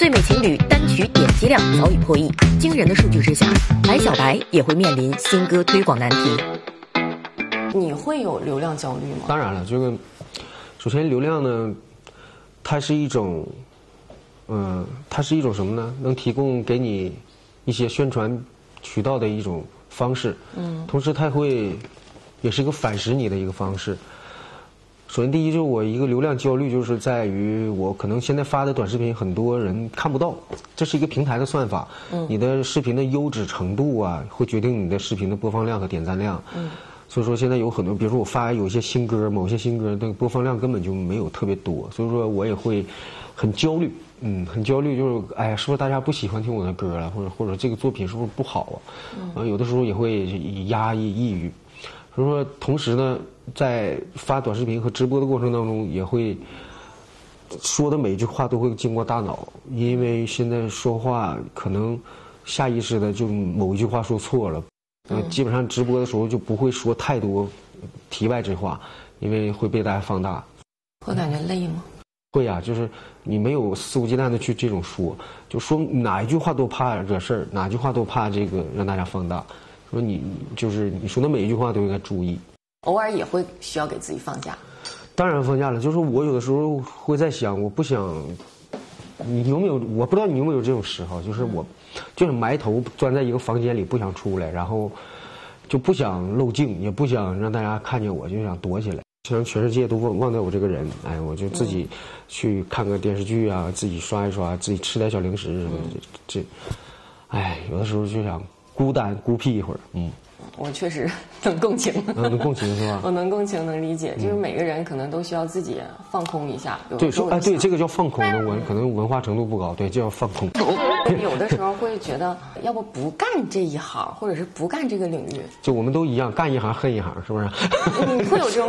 最美情侣单曲点击量早已破亿，惊人的数据之下，白小白也会面临新歌推广难题。 你会有流量焦虑吗？ 当然了，这个首先流量呢，它是一种什么呢？能提供给你一些宣传渠道的一种方式。同时它也是一个反噬你的一个方式。首先，第一就是我一个流量焦虑，就是在于我可能现在发的短视频很多人看不到，这是一个平台的算法。你的视频的优质程度啊，会决定你的视频的播放量和点赞量。所以说现在有很多，比如说我发有一些新歌，某些新歌那个播放量根本就没有特别多，所以说我也会很焦虑。很焦虑，就是哎呀，是不是大家不喜欢听我的歌了，或者这个作品是不是不好啊？有的时候也会压抑、抑郁。所以说，同时呢，在发短视频和直播的过程当中，也会说的每一句话都会经过大脑，因为现在说话可能下意识的就某一句话说错了，基本上直播的时候就不会说太多题外之话，因为会被大家放大。 会感觉累吗？ 会啊，就是你没有肆无忌惮的去这种说，就说哪一句话都怕惹事儿，哪句话都怕这个让大家放大。说你说的每一句话都应该注意。 偶尔也会需要给自己放假。 当然放假了，就是我有的时候会在想，我不想，你有没有？我不知道你有没有这种时候，就是我就是埋头钻在一个房间里不想出来，然后就不想露镜，也不想让大家看见我，就想躲起来。想全世界都忘掉我这个人，哎，我就自己去看个电视剧啊，自己刷一刷，自己吃点小零食什么的，哎，有的时候就想孤单孤僻一会儿。 我确实能共情。 能共情是吧？ 我能共情，能理解，就是每个人可能都需要自己放空一下。 对，对，这个叫放空的，我可能文化程度不高，对，就叫放空。 有的时候会觉得，要不不干这一行，或者是不干这个领域。 就我们都一样，干一行恨一行，是不是？ 你会有这种